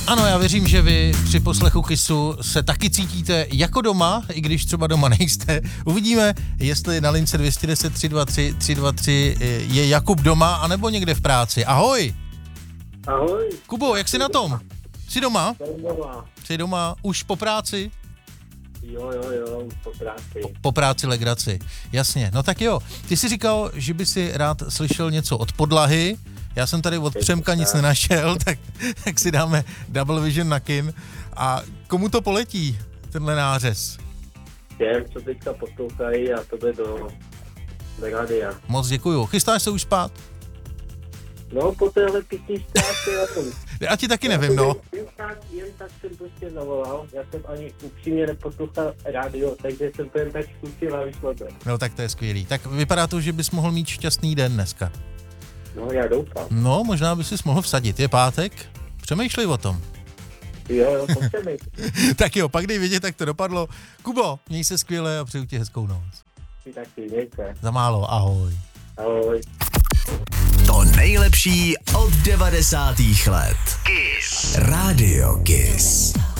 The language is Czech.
Ano, já věřím, že vy při poslechu Kissu se taky cítíte jako doma, i když třeba doma nejste. Uvidíme, jestli na lince 210 323 323 je Jakub doma, anebo někde v práci. Ahoj! Ahoj. Kubo, jak jsi na tom? Jsi doma? Jsem doma. Jsi doma už po práci? Jo, už po práci. Po práci legraci, jasně. No tak jo, ty jsi říkal, že by si rád slyšel něco od podlahy. Já jsem tady od Přemka nic nenašel, tak si dáme Double Vision na kin. A komu to poletí, tenhle nářez? Těm, co teďka poslouchají a tobě do rádia. Moc děkuju. Chystáš se už spát? No, po téhle písničce asi Já ti taky nevím, no. Jen tak jsem prostě zavolal, já jsem ani upřímně neposlouchal rádio, takže jsem to jen tak zkusil a vyšlo to. No tak to je skvělý. Tak vypadá to, že bys mohl mít šťastný den dneska. No, já doufám. No, možná bys si mohl vsadit. Je pátek? Přemýšlej o tom. Jo, potřebuji. Tak jo, pak dej vědět, jak to dopadlo. Kubo, měj se skvěle a přeju ti hezkou noc. Ty taky, mějte. Za málo, ahoj. Ahoj. To nejlepší od 90. let. Kiss. Radio Kiss.